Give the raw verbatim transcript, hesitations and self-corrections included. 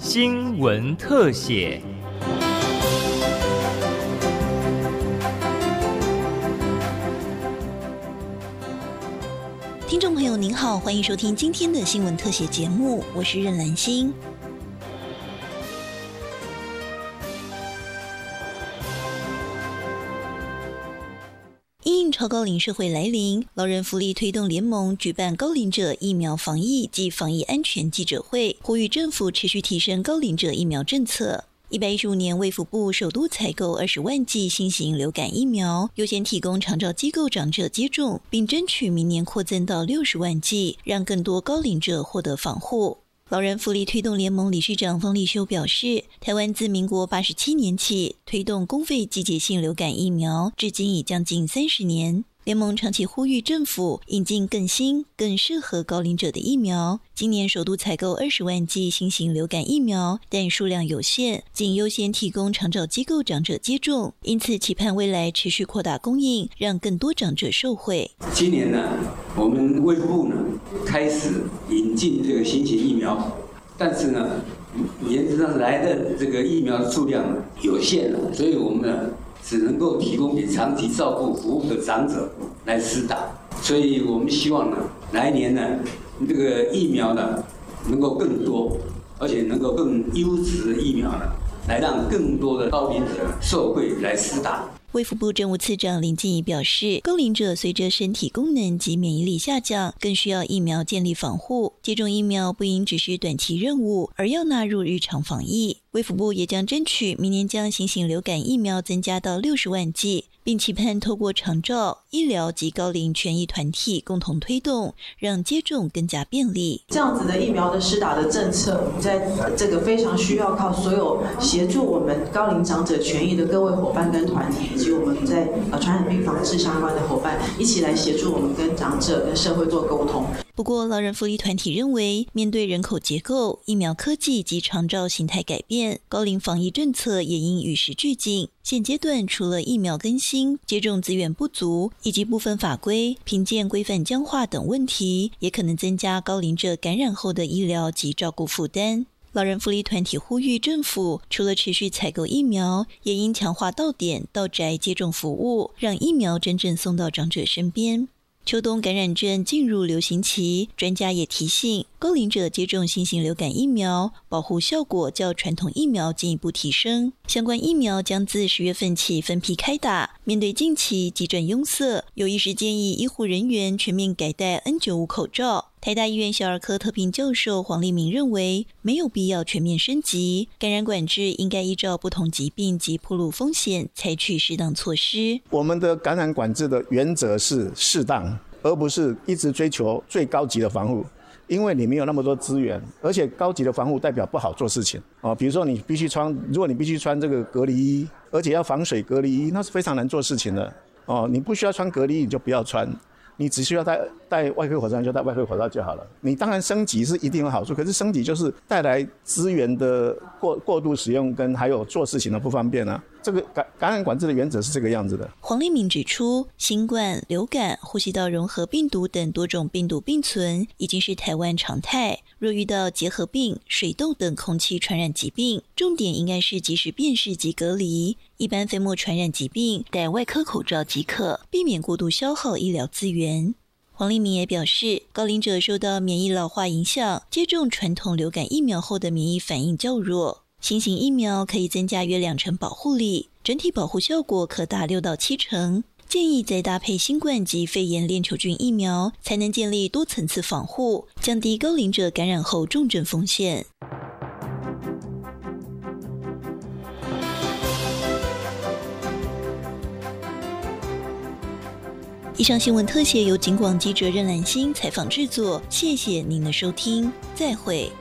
新闻特写。 听众朋友您好，欢迎收听今天的新闻特写节目，我是任兰心。因应超高龄社会来临，老人福利推动联盟举办高龄者疫苗防疫及防疫安全记者会，呼吁政府持续提升高龄者疫苗政策。一百一十五年卫福部首度采购二十万剂新型流感疫苗，优先提供长照机构长者接种，并争取明年扩增到六十万剂，让更多高龄者获得防护。老人福利推动联盟理事长方立修表示，台湾自民国八十七年起推动公费季节性流感疫苗，至今已将近三十年。联盟长期呼吁政府引进更新、更适合高龄者的疫苗。今年首度采购二十万剂新型流感疫苗，但数量有限，仅优先提供长照机构长者接种，因此期盼未来持续扩大供应，让更多长者受惠。 今年呢，我们卫福部呢开始引进这个新型疫苗，但是呢，原则上来的这个疫苗的数量有限了，所以我们呢只能够提供给长期照顾服务的长者来施打，所以我们希望呢，来年呢，这个疫苗呢能够更多，而且能够更优质的疫苗呢，来让更多的高龄者受惠来施打。 卫福部政务次长林静怡表示，高龄者随着身体功能及免疫力下降，更需要疫苗建立防护。接种疫苗不应只是短期任务，而要纳入日常防疫。卫福部也将争取明年将新型流感疫苗增加到六十万剂，并期盼透过长照、医疗及高龄权益团体共同推动，让接种更加便利。 这样子的疫苗的施打的政策，我们在这个非常需要靠所有协助我们高龄长者权益的各位伙伴跟团体，以及我们在呃传染病防治相关的伙伴，一起来协助我们跟长者跟社会做沟通。 不过，老人福利团体认为，面对人口结构、疫苗科技及长照形态改变，高龄防疫政策也应与时俱进。现阶段除了疫苗更新、接种资源不足，以及部分法规、评鉴规范僵化等问题，也可能增加高龄者感染后的医疗及照顾负担。老人福利团体呼吁政府，除了持续采购疫苗，也应强化到点到宅接种服务，让疫苗真正送到长者身边。秋冬感染症进入流行期，专家也提醒，高龄者接种新型流感疫苗，保护效果较传统疫苗进一步提升。相关疫苗将自十月份起分批开打。面对近期急诊拥塞，有医师建议医护人员全面改戴 N 九十五 口罩。台大医院小儿科特聘教授黄立明认为，没有必要全面升级，感染管制应该依照不同疾病及暴露风险采取适当措施。 我们的感染管制的原则是适当，而不是一直追求最高级的防护，因为你没有那么多资源，而且高级的防护代表不好做事情哦。比如说你必须穿，如果你必须穿这个隔离衣，而且要防水隔离衣，那是非常难做事情的哦。你不需要穿隔离衣，你就不要穿。你只需要戴戴外科口罩就戴外科口罩就好了。你当然升级是一定有好处，可是升级就是带来资源的过过度使用跟还有做事情的不方便啊。这个感感染管制的原则是这个样子的。 黄立明指出，新冠、流感、呼吸道融合病毒等多种病毒并存已经是台湾常态。若遇到结核病、水痘等空气传染疾病，重点应该是及时辨识及隔离。一般飞沫传染疾病，戴外科口罩即可，避免过度消耗医疗资源。黄立明也表示，高龄者受到免疫老化影响，接种传统流感疫苗后的免疫反应较弱。新型疫苗可以增加约两成保护力，整体保护效果可达六到七成。建议再搭配新冠及肺炎链球菌疫苗，才能建立多层次防护，降低高龄者感染后重症风险。以上新闻特写由警广记者任兰心采访制作，谢谢您的收听，再会。